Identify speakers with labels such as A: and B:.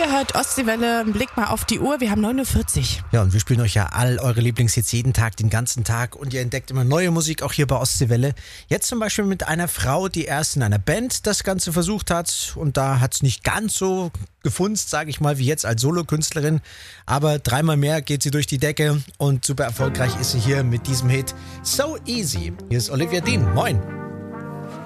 A: Ihr hört Ostseewelle, Blick mal auf die Uhr, wir haben 9:40 Uhr.
B: Ja, und wir spielen euch ja all eure Lieblingshits jeden Tag, den ganzen Tag. Und ihr entdeckt immer neue Musik, auch hier bei Ostseewelle. Jetzt zum Beispiel mit einer Frau, die erst in einer Band das Ganze versucht hat. Und da hat es nicht ganz so gefunzt, sage ich mal, wie jetzt als Solokünstlerin. Aber dreimal mehr geht sie durch die Decke. Und super erfolgreich ist sie hier mit diesem Hit So Easy. Hier ist Olivia Dean. Moin.